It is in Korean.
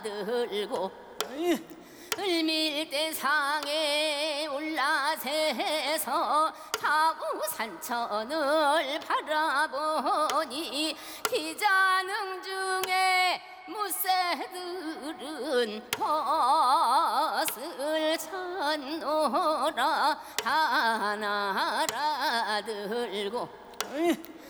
들고 을밀대상에 올라서서 자우산천을 바라보니 기자능 중에 무새들은 벗을 찾노라 다 날아들고